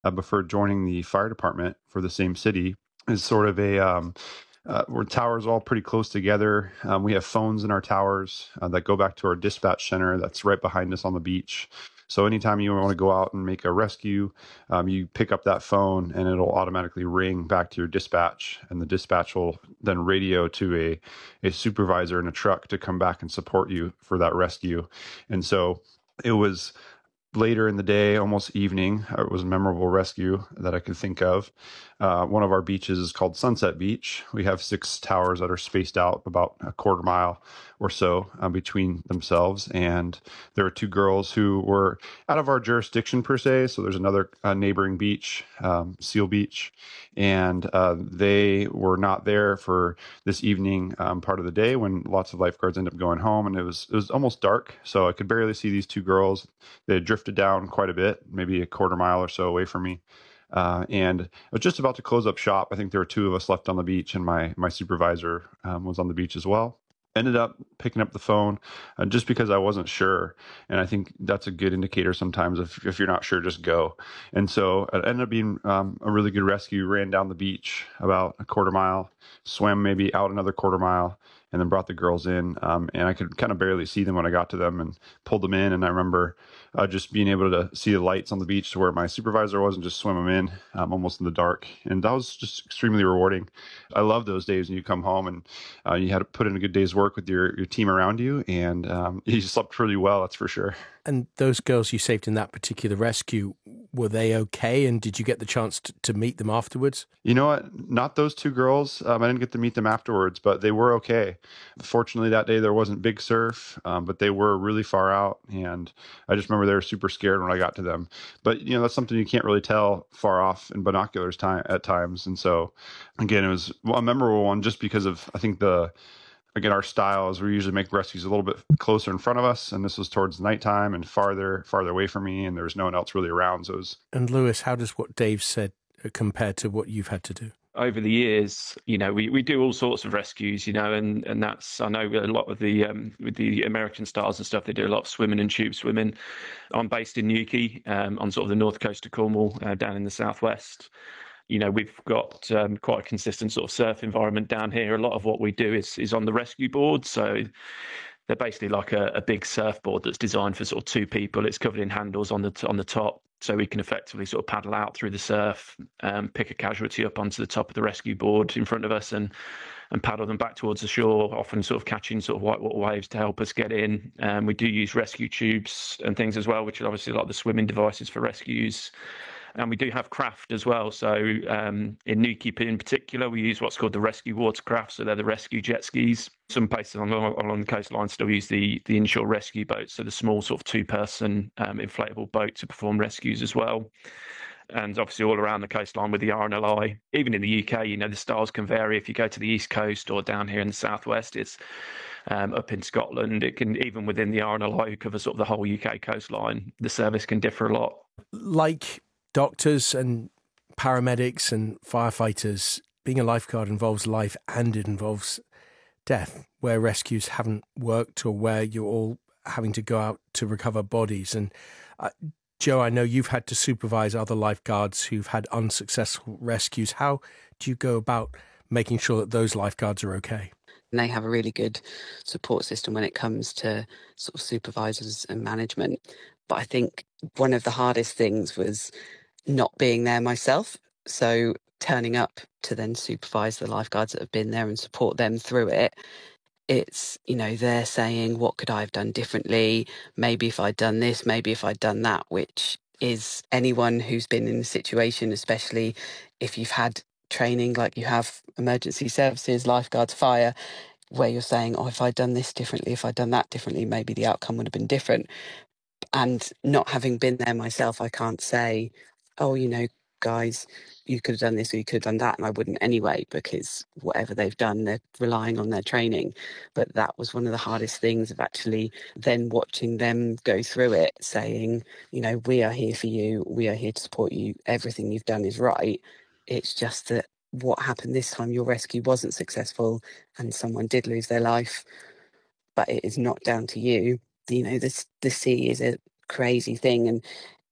before joining the fire department for the same city. Is sort of a where towers all pretty close together. We have phones in our towers that go back to our dispatch center that's right behind us on the beach. So anytime you want to go out and make a rescue, you pick up that phone and it'll automatically ring back to your dispatch, and the dispatch will then radio to a supervisor in a truck to come back and support you for that rescue. And so it was later in the day, almost evening. It was a memorable rescue that I could think of. One of our beaches is called Sunset Beach. We have 6 towers that are spaced out about a quarter mile or so between themselves. And there were 2 girls who were out of our jurisdiction per se. So there's another neighboring beach, Seal Beach, and they were not there for this evening part of the day when lots of lifeguards end up going home. And it was almost dark, so I could barely see these 2 girls. They had drifted down quite a bit, maybe a quarter mile or so away from me. And I was just about to close up shop. I think there were 2 of us left on the beach, and my supervisor was on the beach as well. Ended up picking up the phone just because I wasn't sure. And I think that's a good indicator sometimes. If you're not sure, just go. And so it ended up being a really good rescue. Ran down the beach about a quarter mile, swam maybe out another quarter mile, and then brought the girls in. And I could kind of barely see them when I got to them and pulled them in. And I remember just being able to see the lights on the beach to where my supervisor was and just swim them in almost in the dark. And that was just extremely rewarding. I love those days when you come home and you had to put in a good day's work with your team around you, and you slept really well, that's for sure. And those girls you saved in that particular rescue, were they okay? And did you get the chance to meet them afterwards? You know what? Not those 2 girls. I didn't get to meet them afterwards, but they were okay. Fortunately, that day there wasn't big surf, but they were really far out. And I just remember they were super scared when I got to them. But, that's something you can't really tell far off in binoculars at times. And so, again, it was a memorable one just because of, I think, our style is we usually make rescues a little bit closer in front of us, and this was towards nighttime and farther away from me, and there was no one else really around. So it was. And Lewis, how does what Dave said compare to what you've had to do? Over the years, we do all sorts of rescues, and that's, I know a lot of with the American stars and stuff, they do a lot of swimming and tube swimming. I'm based in Newquay, on sort of the north coast of Cornwall, down in the southwest. We've got quite a consistent sort of surf environment down here. A lot of what we do is on the rescue board. So they're basically like a big surfboard that's designed for sort of 2 people. It's covered in handles on the top, so we can effectively sort of paddle out through the surf, pick a casualty up onto the top of the rescue board in front of us and paddle them back towards the shore, often sort of catching sort of whitewater waves to help us get in. We do use rescue tubes and things as well, which are obviously like the swimming devices for rescues. And we do have craft as well. So in Newquay in particular, we use what's called the rescue watercraft. So they're the rescue jet skis. Some places along the coastline still use the inshore rescue boats. So the small sort of 2-person inflatable boat to perform rescues as well. And obviously all around the coastline with the RNLI. Even in the UK, the styles can vary. If you go to the East Coast or down here in the Southwest, it's up in Scotland. It can, even within the RNLI, who covers sort of the whole UK coastline, the service can differ a lot. Like doctors and paramedics and firefighters, being a lifeguard involves life and it involves death, where rescues haven't worked or where you're all having to go out to recover bodies. And Joe, I know you've had to supervise other lifeguards who've had unsuccessful rescues. How do you go about making sure that those lifeguards are okay? And they have a really good support system when it comes to sort of supervisors and management. But I think one of the hardest things was not being there myself. So turning up to then supervise the lifeguards that have been there and support them through it. It's, they're saying, what could I have done differently? Maybe if I'd done this, maybe if I'd done that, which is anyone who's been in the situation, especially if you've had training like you have emergency services, lifeguards, fire, where you're saying, if I'd done this differently, if I'd done that differently, maybe the outcome would have been different. And not having been there myself, I can't say, guys, you could have done this or you could have done that, and I wouldn't anyway, because whatever they've done, they're relying on their training. But that was one of the hardest things of actually then watching them go through it, saying, we are here for you, we are here to support you, everything you've done is right. It's just that what happened this time, your rescue wasn't successful and someone did lose their life, but it is not down to you. The sea is a crazy thing, and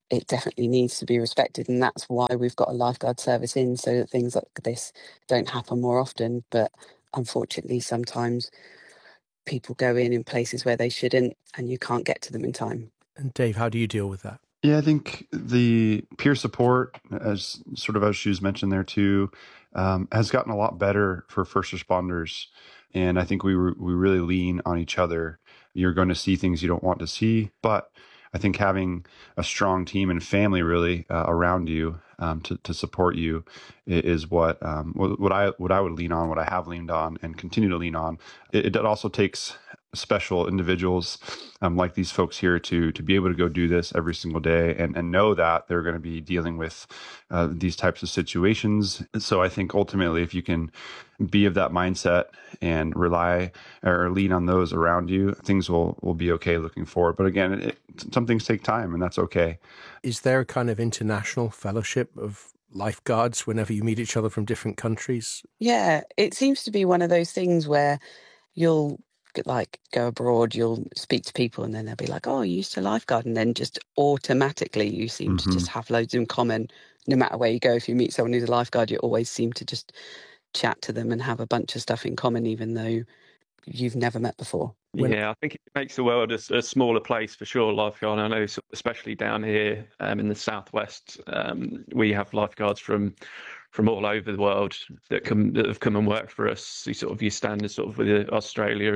it definitely needs to be respected. And that's why we've got a lifeguard service in, so that things like this don't happen more often. But unfortunately, sometimes people go in places where they shouldn't, and you can't get to them in time. And Dave, how do you deal with that? Yeah, I think the peer support, as Shoes mentioned there too, has gotten a lot better for first responders. And I think we really lean on each other. You're going to see things you don't want to see, but I think having a strong team and family really around you to support you is what I would lean on, what I have leaned on, and continue to lean on. It also takes special individuals like these folks here to be able to go do this every single day and know that they're going to be dealing with these types of situations. So I think ultimately, if you can be of that mindset and rely or lean on those around you, things will be okay looking forward. But again, some things take time, and that's okay. Is there a kind of international fellowship of lifeguards whenever you meet each other from different countries? Yeah, it seems to be one of those things where you'll go abroad, you'll speak to people, and then they'll be like, "Oh, you used to lifeguard," and then just automatically you seem to just have loads in common. No matter where you go, if you meet someone who's a lifeguard, you always seem to just chat to them and have a bunch of stuff in common, even though you've never met before. Yeah, I think it makes the world a smaller place for sure, lifeguard. I know, especially down here in the southwest, we have lifeguards from all over the world that have come and worked for us. Your standard sort of with Australia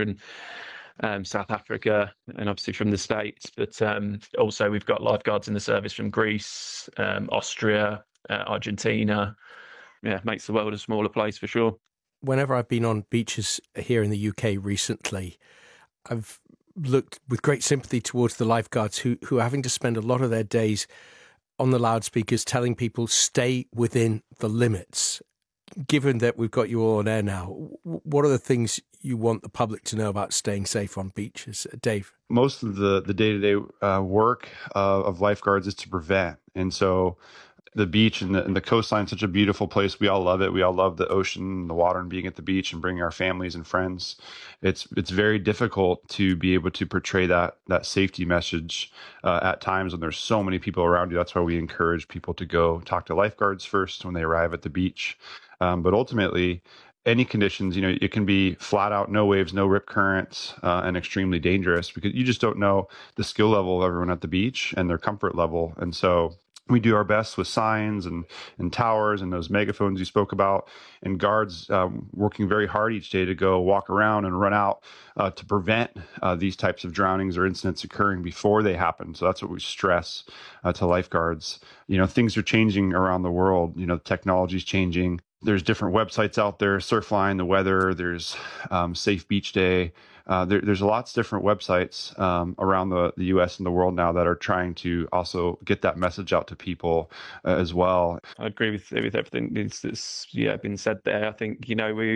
and South Africa, and obviously from the States. But also we've got lifeguards in the service from Greece, Austria, Argentina. Yeah, it makes the world a smaller place for sure. Whenever I've been on beaches here in the UK recently, I've looked with great sympathy towards the lifeguards who are having to spend a lot of their days on the loudspeakers telling people stay within the limits. Given that we've got you all on air now, what are the things you want the public to know about staying safe on beaches? Dave? Most of the day-to-day work of lifeguards is to prevent. And so the beach and the coastline is such a beautiful place. We all love it. We all love the ocean, the water, and being at the beach and bringing our families and friends. It's very difficult to be able to portray that safety message at times when there's so many people around you. That's why we encourage people to go talk to lifeguards first when they arrive at the beach. But ultimately, any conditions, it can be flat out, no waves, no rip currents, and extremely dangerous because you just don't know the skill level of everyone at the beach and their comfort level. And so we do our best with signs and towers and those megaphones you spoke about, and guards working very hard each day to go walk around and run out to prevent these types of drownings or incidents occurring before they happen. So that's what we stress to lifeguards. Things are changing around the world. Technology's changing. There's different websites out there, Surfline, the weather, there's Safe Beach Day. There's lots of different websites around the U.S. and the world now that are trying to also get that message out to people as well. I agree with everything that's been said there. I think,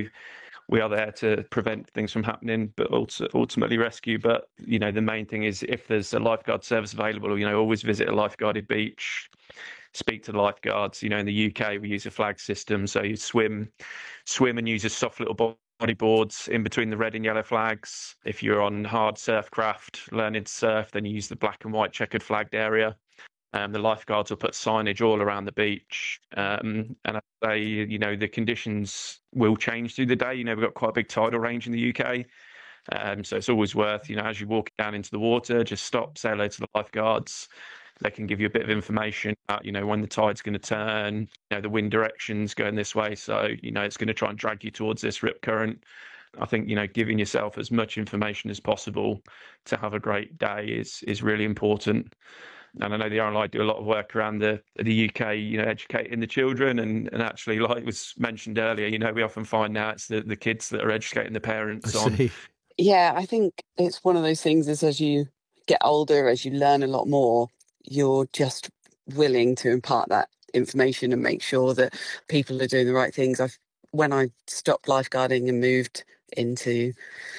we are there to prevent things from happening, but also ultimately rescue. But, the main thing is if there's a lifeguard service available, always visit a lifeguarded beach. Speak to the lifeguards. In the UK, we use a flag system. So you swim and use a soft little bodyboards in between the red and yellow flags. If you're on hard surf craft, learning to surf, then you use the black and white checkered flagged area. The lifeguards will put signage all around the beach. And I say, the conditions will change through the day. We've got quite a big tidal range in the UK. So it's always worth, as you walk down into the water, just stop, say hello to the lifeguards. They can give you a bit of information about, when the tide's going to turn, the wind direction's going this way. So, it's going to try and drag you towards this rip current. I think, giving yourself as much information as possible to have a great day is really important. And I know the RNLI do a lot of work around the UK, educating the children. And actually, like was mentioned earlier, we often find now it's the kids that are educating the parents on. Yeah, I think it's one of those things is as you get older, as you learn a lot more, you're just willing to impart that information and make sure that people are doing the right things. When I stopped lifeguarding and moved into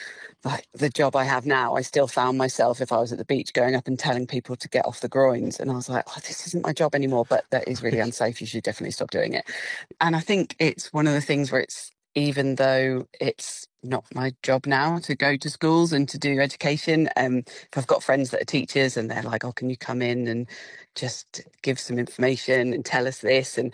the job I have now, I still found myself, if I was at the beach, going up and telling people to get off the groins. And I was like, this isn't my job anymore, but that is really unsafe. You should definitely stop doing it. And I think it's one of the things where it's even though it's not my job now to go to schools and to do education. If I've got friends that are teachers and they're like, oh, can you come in and just give some information and tell us this? And